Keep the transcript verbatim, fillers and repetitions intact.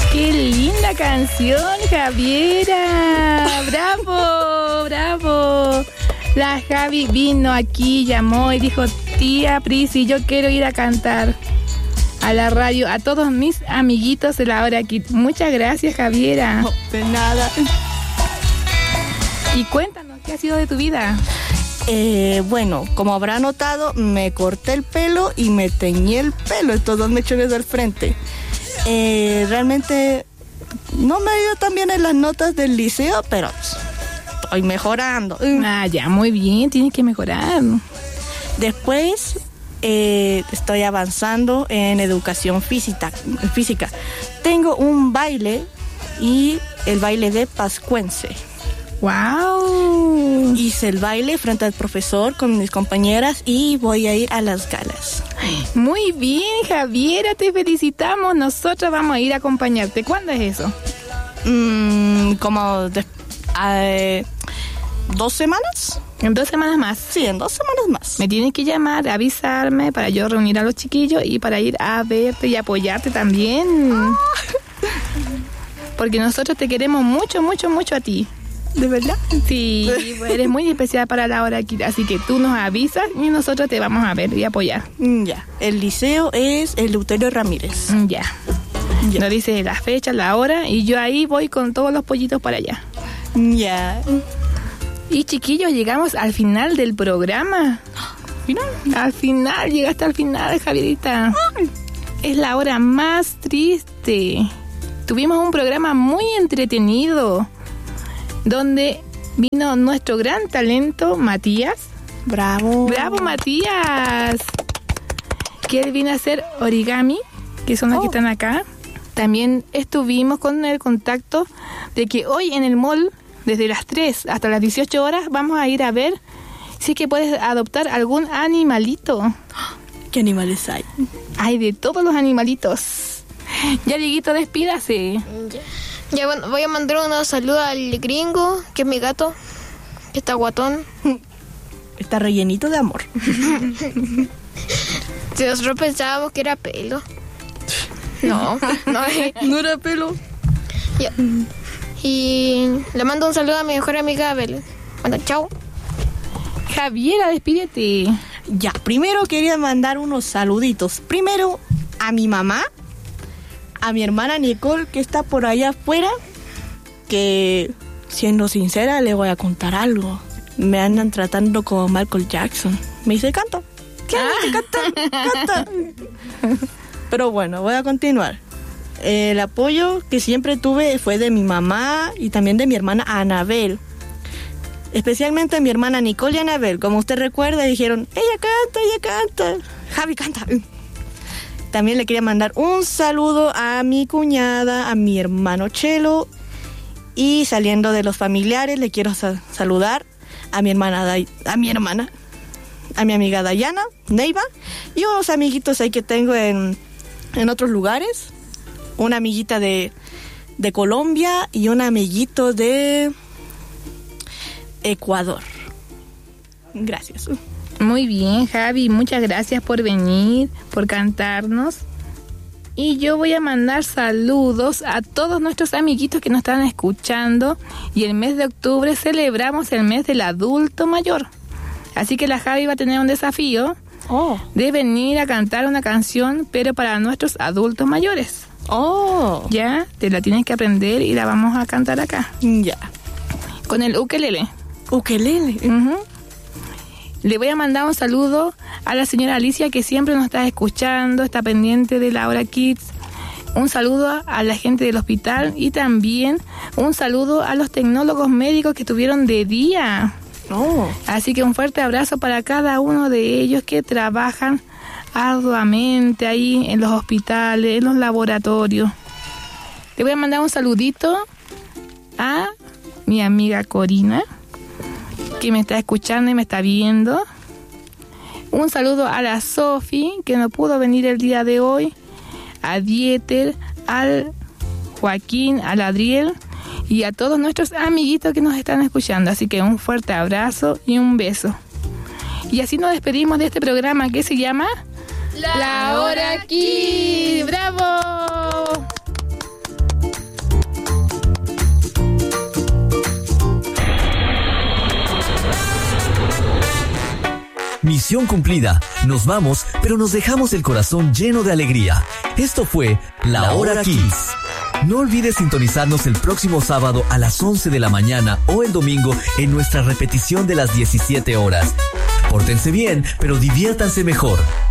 ¡Qué linda canción, Javiera! ¡Bravo, bravo! La Javi vino aquí, llamó y dijo: tía Prisi, yo quiero ir a cantar a la radio a todos mis amiguitos de la hora aquí. Muchas gracias, Javiera. No, de nada. Y cuéntanos, ¿qué ha sido de tu vida? Eh, bueno, como habrá notado, me corté el pelo y me teñí el pelo, estos dos mechones del frente. Eh, realmente no me ha ido tan bien en las notas del liceo, pero estoy mejorando. Ah, ya, muy bien, tienes que mejorar. Después eh, estoy avanzando en educación física, física. Tengo un baile y el baile de pascuense. ¡Wow! Hice el baile frente al profesor con mis compañeras y voy a ir a las galas. Muy bien, Javiera, te felicitamos. Nosotros vamos a ir a acompañarte. ¿Cuándo es eso? Mm, como de, eh, dos semanas. ¿En dos semanas más? Sí, en dos semanas más. Me tienes que llamar, avisarme para yo reunir a los chiquillos y para ir a verte y apoyarte también. Ah. Porque nosotros te queremos mucho, mucho, mucho a ti. ¿De verdad? Sí, eres muy especial para la hora aquí, así que tú nos avisas y nosotros te vamos a ver y apoyar. Ya, el liceo es el Eleuterio Ramírez. Ya, ya. Nos dice la fecha, la hora y yo ahí voy con todos los pollitos para allá. Ya. Y chiquillos, llegamos al final del programa. ¿Final? Al final, llegaste al final, Javierita. Es la hora más triste. Tuvimos un programa muy entretenido, donde vino nuestro gran talento, Matías. ¡Bravo! ¡Bravo, Matías! Que él vino a hacer origami, que son las oh. que están acá. También estuvimos con el contacto de que hoy en el mall, desde las tres hasta las dieciocho horas, vamos a ir a ver si es que puedes adoptar algún animalito. ¿Qué animales hay? Hay de todos los animalitos. Ya, Dieguito, despídase. Ya. Ya, bueno, voy a mandar unos saludos al gringo, que es mi gato, que está guatón. Está rellenito de amor. Si nosotros pensábamos que era pelo. No, no es. No era pelo. Ya. Y le mando un saludo a mi mejor amiga Abel. Bueno, chao. Javiera, despídete. Ya, primero quería mandar unos saluditos. Primero a mi mamá, a mi hermana Nicole, que está por allá afuera, que, siendo sincera, le voy a contar algo. Me andan tratando como Michael Jackson. Me dice, canta. ¿Qué? Ah. Canta, canta. Pero bueno, voy a continuar. El apoyo que siempre tuve fue de mi mamá y también de mi hermana Anabel. Especialmente mi hermana Nicole y Anabel. Como usted recuerda, dijeron, ella canta, ella canta. Javi canta. También le quería mandar un saludo a mi cuñada, a mi hermano Chelo. Y saliendo de los familiares, le quiero sa- saludar a mi hermana, Day- a mi hermana, a mi amiga Dayana, Neiva, y unos amiguitos ahí que tengo en, en otros lugares. Una amiguita de, de Colombia y un amiguito de Ecuador. Gracias. Muy bien, Javi, muchas gracias por venir, por cantarnos. Y yo voy a mandar saludos a todos nuestros amiguitos que nos están escuchando. Y el mes de octubre celebramos el mes del adulto mayor. Así que la Javi va a tener un desafío oh. de venir a cantar una canción, pero para nuestros adultos mayores. Oh. Ya, te la tienes que aprender y la vamos a cantar acá. Ya. Con el ukelele. Ukelele. Uh-huh. Le voy a mandar un saludo a la señora Alicia, que siempre nos está escuchando, está pendiente de la Hora Kids. Un saludo a la gente del hospital y también un saludo a los tecnólogos médicos que estuvieron de día. Oh. Así que un fuerte abrazo para cada uno de ellos que trabajan arduamente ahí en los hospitales, en los laboratorios. Le voy a mandar un saludito a mi amiga Corina, que me está escuchando y me está viendo. Un saludo a la Sofi, que no pudo venir el día de hoy, a Dieter, al Joaquín, al Adriel y a todos nuestros amiguitos que nos están escuchando. Así que un fuerte abrazo y un beso. Y así nos despedimos de este programa que se llama La Hora Kids. ¡Bravo! Misión cumplida. Nos vamos, pero nos dejamos el corazón lleno de alegría. Esto fue La Hora Kids. No olvides sintonizarnos el próximo sábado a las once de la mañana o el domingo en nuestra repetición de las diecisiete horas. Pórtense bien, pero diviértanse mejor.